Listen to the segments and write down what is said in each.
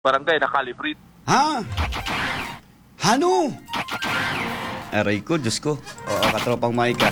barangay na calibrate. Ha? Ano? Aray ko, Diyos ko. Oo, katropang Mike.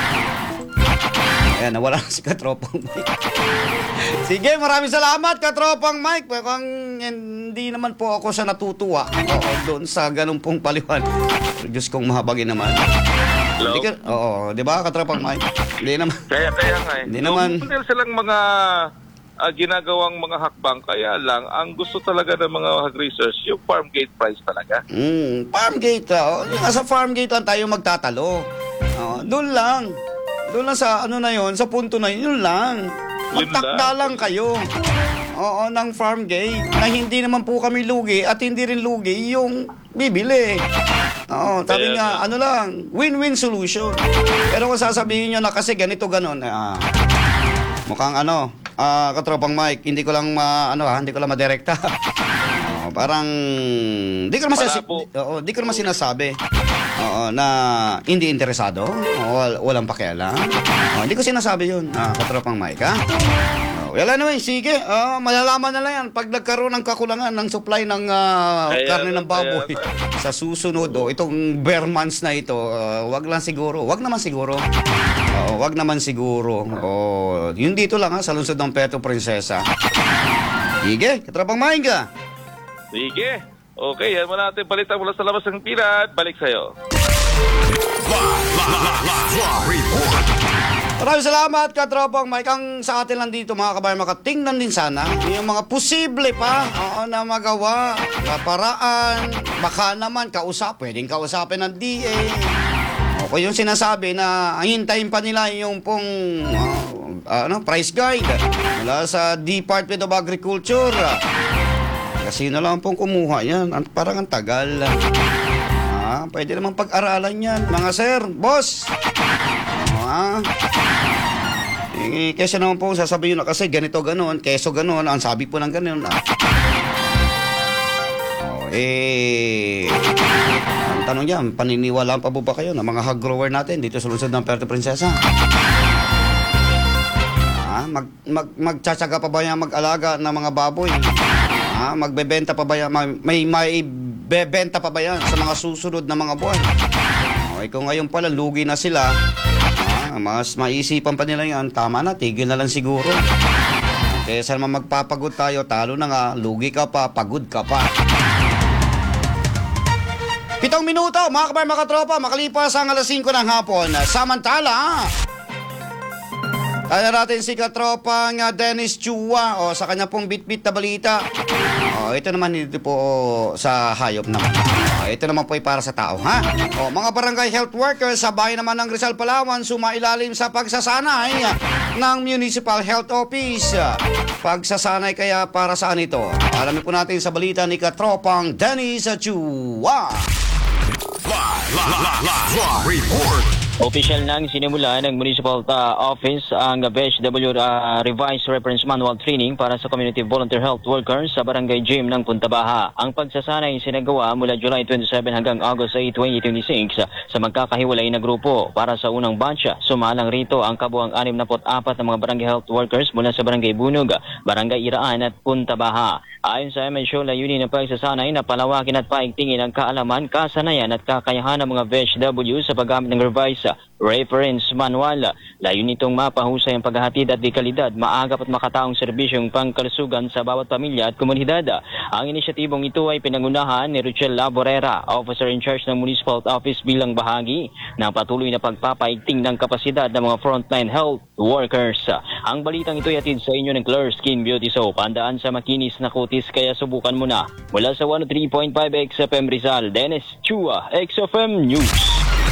Ayan, nawala na si katropang Mike. Sige, maraming salamat, katropang Mike. Kung hindi naman po ako sa natutuwa. Oo, doon sa ganun pong paliwan. Diyos kong mahabagin naman. Hello? Oo, di ba, katropang Mike? Hindi naman. Kaya nga eh. Hindi naman. Meron silang mga ginagawang mga hakbang, kaya lang, ang gusto talaga ng mga hog racers, yung farm gate price talaga. Farm gate. Sa farm gate lang tayo magtatalo. Doon lang. Doon lang sa ano na yon, sa punto na yun lang. Magtakda lang kayo. Oo, ng farm gate. Na hindi naman po kami lugi at hindi rin lugi yung bibili. Oo, sabi nga, ano lang, win-win solution. Pero kung sasabihin nyo na kasi ganito ganon, mukhang katropang Mike, hindi ko lang madirekta. Parang di ko naman sinasabi. Na hindi interesado. Walang pakialam. Hindi ko sinasabi 'yun. Katropang Mike, ha? Wala naman, sige. Malalaman na lang yan pag nagkaroon ng kakulangan ng supply ng karne ng baboy sa susunod. Itong bare months na ito, wag naman siguro. Yun dito lang sa lungsod ng Puerto Princesa. Sige, katropang Mike ka. Sige. Okay, yan mo natin balita mula sa labas ng pila at balik sa'yo. Maraming salamat, katropang Mike. Ang sa atin lang dito, mga kabayan, makatingnan din sana yung mga posible pa na magawa, na paraan, baka naman pwedeng kausapin ng DA. O yung sinasabi na hintayin pa nila yung pong price guide mula sa Department of Agriculture. Kasi na lang pong kumuha yan. Parang ang tagal. Pwede naman pag-aralan yan. Mga sir, boss. Kesa naman po sasabihin na kasi ganito ganon, keso ganon, ang sabi po ng ganon. Ang tanong yan, paniniwalaan pa po ba kayo ng mga hog grower natin dito sa lungsod ng Puerto Princesa? Magtsatsaga pa ba yan mag-alaga ng mga baboy? Magbebenta pa ba yan? May bebenta pa ba yan sa mga susunod na mga buwan? Kung ngayon pala lugi na sila, mas maisipan pa nila yan, tama na, tigil na lang siguro. Kesa naman magpapagod tayo, talo na nga, lugi ka pa, pagod ka pa. 7 minuto, mga kabayan, mga katropa, makalipas ang alas 5 ng hapon. Samantala, tayo natin si katropang Dennis Chua sa kanya pong bit-bit na balita. Ito naman dito po sa hayop naman. Ito naman po ay para sa tao, ha? Mga barangay health workers sa bayan naman ng Rizal, Palawan, sumailalim sa pagsasanay ng Municipal Health Office. Pagsasanay kaya para saan ito? Alamin po natin sa balita ni katropang Dennis Chua. Live report. Official nang sinimula ng Municipal Office ang BHW Revised Reference Manual Training para sa Community Volunteer Health Workers sa Barangay Gym ng Punta Baja. Ang pagsasanay sinagawa mula July 27 hanggang August 8, 2026 sa magkakahiwalay na grupo. Para sa unang batch, sumalang rito ang kabuang 64 na mga barangay health workers mula sa Barangay Bunog, Barangay Iraan at Punta Baha. Ayon sa MSU, layunin ng pagsasanay na palawakin at paigtingin ang kaalaman, kasanayan at kakayahan ng mga BHW sa paggamit ng revised reference manual. Layunin nitong mapahusay ang paghahatid at dekalidad, maagap at makataong serbisyong pangkalusugan sa bawat pamilya at komunidad. Ang inisyatibong ito ay pinangunahan ni Ruchel Laborera, Officer in Charge ng Municipal Office, bilang bahagi ng patuloy na pagpapaigting ng kapasidad ng mga frontline health workers. Ang balitang ito ay atid sa inyo ng Claire Skin Beauty Soap. Handaan sa makinis na kutis, kaya subukan mo na. Mula sa 103.5 XFM Rizal, Dennis Chua, XFM News.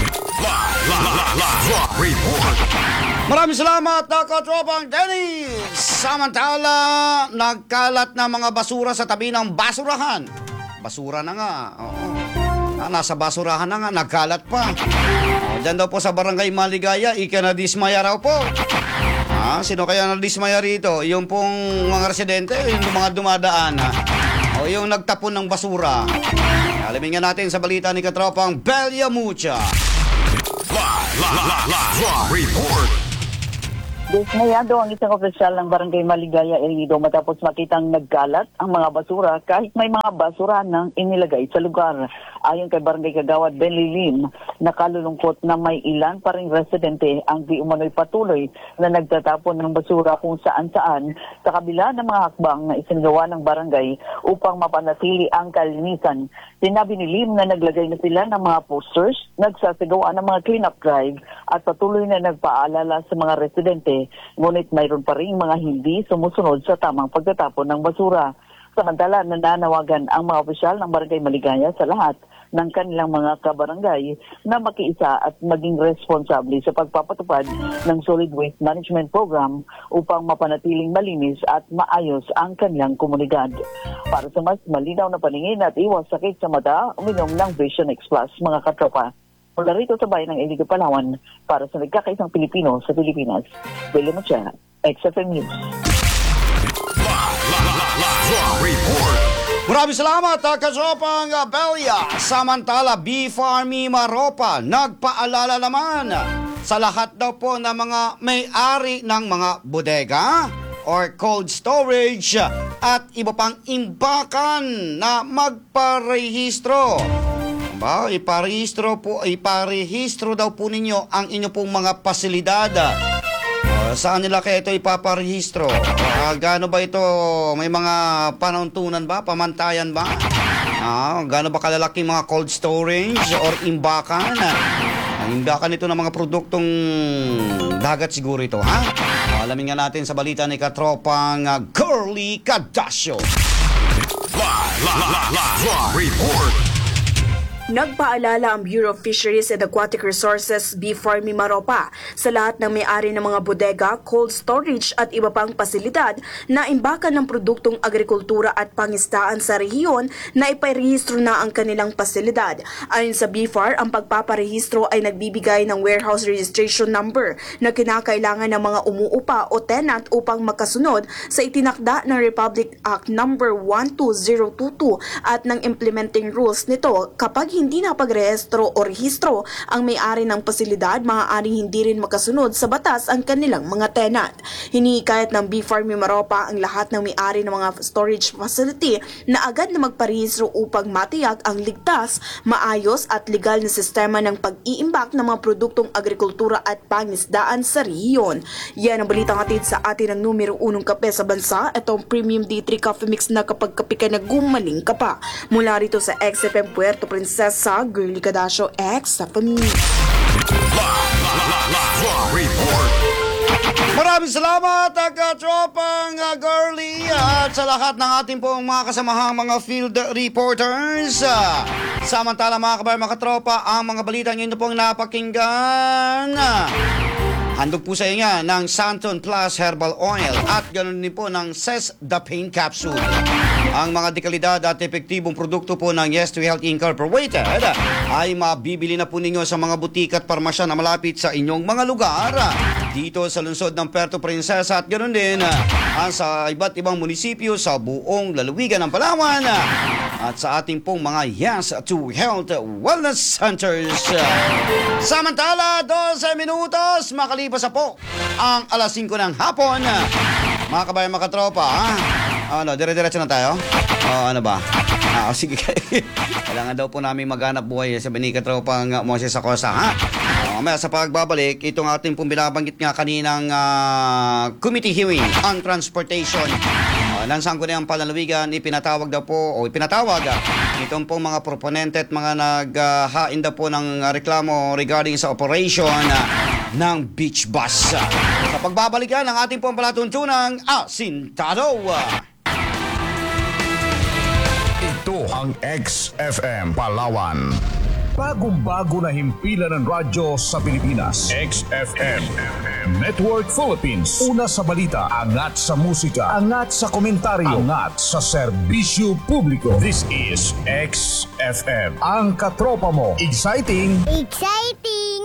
Live report. Maraming salamat, katropang Dennis. Samantala, nagkalat na mga basura sa tabi ng basurahan. Basura na nga. Nasa basurahan na nga, nagkalat pa. Diyan daw po sa Barangay Maligaya, ikinadismaya raw po. Sino kaya nadismaya rito? Yung pong mga residente, yung mga dumadaan. O yung nagtapon ng basura. Alamin nga natin sa balita ni katropang Belia Mucha. Live report. Dismayado ang isang opisyal ng Barangay Maligaya, Erido matapos makitang nagkalat ang mga basura kahit may mga basura nang inilagay sa lugar. Ayon kay Barangay Kagawad Ben Lilim, nakalulungkot na may ilan pa ring residente ang di umano'y patuloy na nagtatapon ng basura kung saan-saan sa kabila ng mga hakbang na isinagawa ng barangay upang mapanatili ang kalinisan. Sinabi ni Lim na naglagay na sila ng mga posters, nagsasagawa ng mga clean-up drive at patuloy na nagpaalala sa mga residente. Ngunit mayroon pa rin mga hindi sumusunod sa tamang pagtatapon ng basura. Samantala, nananawagan ang mga opisyal ng Barangay Maligaya sa lahat ng kanilang mga kabarangay na makiisa at maging responsable sa pagpapatupad ng Solid Waste Management Program upang mapanatiling malinis at maayos ang kanilang komunidad. Para sa mas malinaw na paningin at iwas sakit sa mata, uminom ng Vision X Plus, mga katropa. Mula rito sa bayan ng Iligo, Palawan, para sa nagkakaisang Pilipino sa Pilipinas. Beli Mucha, XFM News. Maraming salamat, Kasopang Belia. Samantala, Beef Army Maropa nagpaalala naman sa lahat daw po ng mga may-ari ng mga bodega or cold storage at iba pang imbakan na magparehistro. Iparehistro daw po ninyo ang inyo pong mga pasilidad. Saan nila kaya ito ipaparehistro? Gaano ba ito? May mga panuntunan ba? Pamantayan ba? Gaano ba kalalaking mga cold storage or imbakan? Ang imbakan ito ng mga produktong dagat siguro ito, ha? Alamin nga natin sa balita ni Katropang Girly Cadasio. Report. Nagpaalala ang Bureau of Fisheries and Aquatic Resources Beef Army Maropa sa lahat ng may-ari ng mga bodega, cold storage at iba pang pasilidad na imbakan ng produktong agrikultura at pangisdaan sa rehiyon na iparehistro na ang kanilang pasilidad. Ayon sa BFAR, ang pagpaparehistro ay nagbibigay ng warehouse registration number na kinakailangan ng mga umuupa o tenant upang makasunod sa itinakda ng Republic Act No. 12022 at ng implementing rules nito. Kapag hindi na pagrehistro o rehistro ang may-ari ng pasilidad, maaaring hindi rin makasunod sa batas ang kanilang mga tenant. Hinihikayat ng Beef Army Maropa ang lahat ng may-ari ng mga storage facility na agad na magparehistro upang matiyak ang ligtas, maayos at legal na sistema ng pag-iimbak ng mga produktong agrikultura at pangisdaan sa rehiyon. Yan ang balitang hatid sa atin ng numero 1 kape sa bansa. Itong Premium D3 Coffee Mix na kapag kape ka na gumaling ka pa. Mula rito sa XFM Puerto Princesa, Girly Cadasio, XFM News. Maraming salamat, Katropang Girly, at sa lahat ng ating pong mga kasamahang mga field reporters. Samantala mga kabayan, mga katropa, ang mga balita nyo pong napakinggan. Handog po sa inyo ng Santon Plus Herbal Oil at ganoon din po ng Cess The Pain Capsule. Ang mga dekalidad at epektibong produkto po ng Yes to Health Incorporated ay mabibili na po ninyo sa mga butik at parmasya na malapit sa inyong mga lugar dito sa lungsod ng Puerto Princesa at ganoon din sa iba't ibang munisipyo sa buong lalawigan ng Palawan at sa ating pong mga Yes to Health Wellness Centers. Samantala, 12 minutos makalipas na po ang alas 5 ng hapon. Mga kabayan, mga katropa, dire-diretso na tayo? Ano ba? Sige, kailangan daw po namin maghanap buhay sa Benica Tropang Moses Acosta, ha? Mamaya sa pagbabalik, itong ating pong binabanggit nga kaninang committee hearing on transportation. Lansang ko na yung palalawigan, ipinatawag itong pong mga proponente at mga naghain daw po ng reklamo regarding sa operation ng beach bus. Sa pagbabalik yan, ang ating pong palatuntunang Asintado. Ito ang XFM Palawan. Bagong-bago na himpilan ng radyo sa Pilipinas. XFM Network Philippines. Una sa balita, angat sa musika, angat sa komentaryo, angat sa serbisyo publiko. This is XFM. Ang katropa mo. Exciting! Exciting!